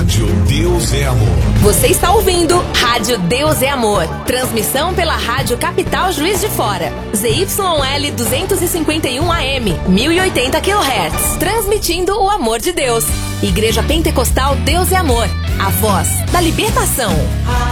Rádio Deus é Amor. Você está ouvindo Rádio Deus é Amor. Transmissão pela Rádio Capital Juiz de Fora. ZYL 251 AM, 1080 kHz. Transmitindo o amor de Deus. Igreja Pentecostal Deus é Amor. A voz da libertação.